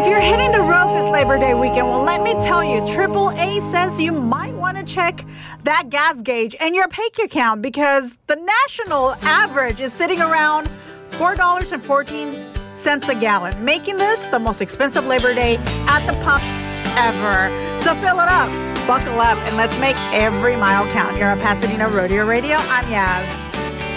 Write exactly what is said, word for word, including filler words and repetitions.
you're hitting the road this Labor Day weekend, well, let me tell you, triple A says you might want to check that gas gauge and your PAYC account because the national average is sitting around four dollars and fourteen cents a gallon, making this the most expensive Labor Day at the pump ever. So fill it up, buckle up, and let's make every mile count. You're on Pasadena Rodeo Radio. I'm Yaz.